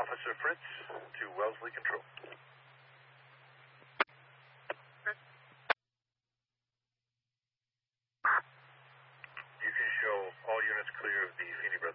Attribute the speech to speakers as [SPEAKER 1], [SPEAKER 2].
[SPEAKER 1] Officer Fritz to Wellesley Control. You can show all units clear of the Feeney Brothers